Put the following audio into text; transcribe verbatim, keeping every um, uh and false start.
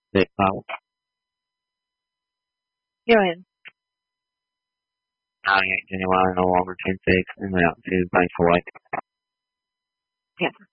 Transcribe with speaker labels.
Speaker 1: Big Pop.
Speaker 2: Go ahead.
Speaker 1: ninety-eight Genuine, no longer ten six, and out to Banks Away.
Speaker 2: Yes.